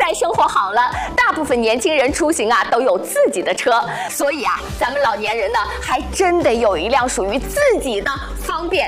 代生活好了，大部分年轻人出行啊都有自己的车，所以啊，咱们老年人呢还真得有一辆属于自己的方便